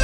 وقت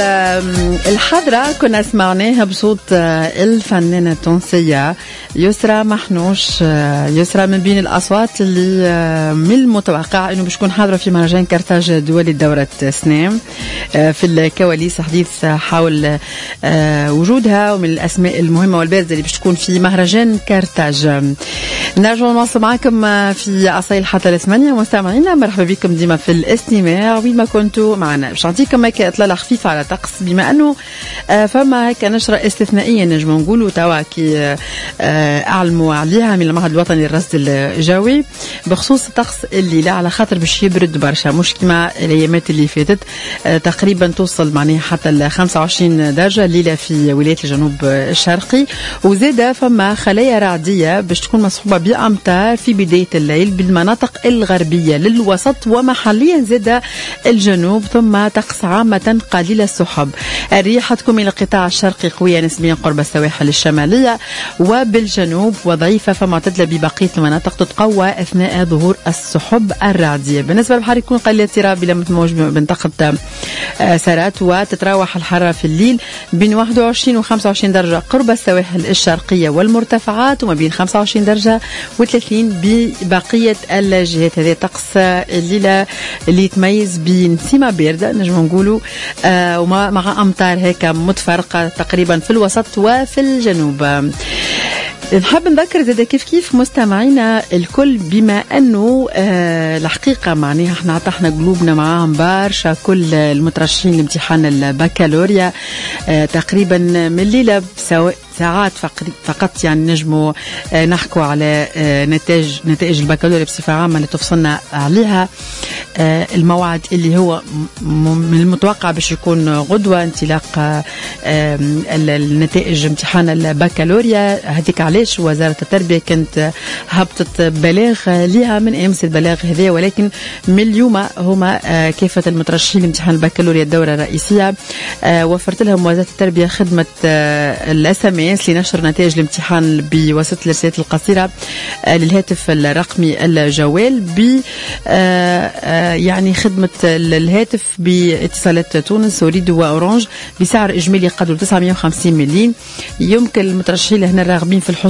الحضرة كنا سمعناها بصوت الفنانة التونسية يسرى محنوش. يسرى من بين الأصوات اللي من المتوقع أنه باش تكون حاضرة في مهرجان كرتاج الدولي دورة سنام. في الكواليس حديث حول وجودها ومن الأسماء المهمة والبارزة اللي باش تكون في مهرجان كرتاج. نرجع نواصل معكم في أصيل حتى ل8 مستمعينا. مرحبا بكم ديما في الاستماع وين ما كنتوا معنا. باش نعطيكم هكا إطلالة خفيفة على طقس بما أنه فما هكا نشرة استثنائية نجم نقولوا توا كي أعلموا عليها من المعهد الوطني للرصد الجوي بخصوص الطقس الليلة على خاطر باش يبرد برشا مش كما الأيامات اللي فاتت. تقريبا توصل معناها حتى ل 25 درجة الليلة في ولاية الجنوب الشرقي. وزادة فما خلايا رعدية باش تكون مصحوبة بأمطار في بداية الليل بالمناطق الغربية للوسط ومحليا زادة الجنوب. ثم طقس عامة قليل السحب. الريح تكون من القطاع الشرقي قوية نسبيا قرب السواحل الشمالية وبالجنوب وضعيفة فمعتدلة ببقية المناطق تتقوى أثناء ظهور السحب الرعدية. بالنسبة للبحر يكون قليل اضطراب بلا موج بمنطقة سارات وتتراوح الحرارة في الليل بين 21 و 25 درجة قرب السواحل الشرقية والمرتفعات وما بين 25 درجة و30 ببقية الجهات. هذه طقس الليلة اللي يتميز بنسيمة باردة نجم نقولوا ومع أمطار هيك متفرقة تقريبا في الوسط وفي الجنوب. نحب نذكر زاد كيف مستمعينا الكل بما أنه الحقيقة معناها احنا عطحنا قلوبنا معاهم برشا كل المترشحين لامتحان البكالوريا تقريبا من الليلة ساعات فقط يعني نجموا نحكوا على نتائج البكالوريا بصفة عامة اللي تفصلنا عليها. الموعد اللي هو من المتوقع باش يكون غدوة انطلاق النتائج امتحان البكالوريا. هذيك علاش وزارة التربية كانت هبطت بلاغ لها من أمس البلاغ هذا ولكن من اليوم هما كافة المترشحين لامتحان البكالوريا الدورة الرئيسية وفرت لهم وزارة التربية خدمة الSMS لنشر نتائج الامتحان بواسطة الرسالات القصيرة للهاتف الرقمي الجوال ب يعني خدمة الهاتف باتصالات تونس وريدو وأورانج بسعر إجمالي قدره 950 مليون. يمكن المترشحين هنا الراغبين في الحصول